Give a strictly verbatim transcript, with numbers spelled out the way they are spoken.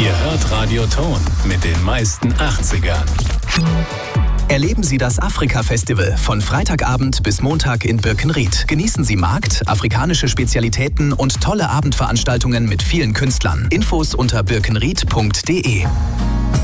Ihr hört Radio Ton mit den meisten achtzigern. Erleben Sie das Afrika-Festival von Freitagabend bis Montag in Birkenried. Genießen Sie Markt, afrikanische Spezialitäten und tolle Abendveranstaltungen mit vielen Künstlern. Infos unter birkenried punkt de.